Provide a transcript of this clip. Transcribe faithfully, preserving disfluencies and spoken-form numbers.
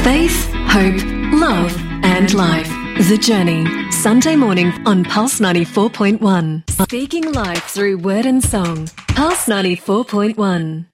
Faith, hope, love and life. The Journey. Sunday morning on Pulse ninety-four point one. Speaking life through word and song. Pulse ninety-four point one.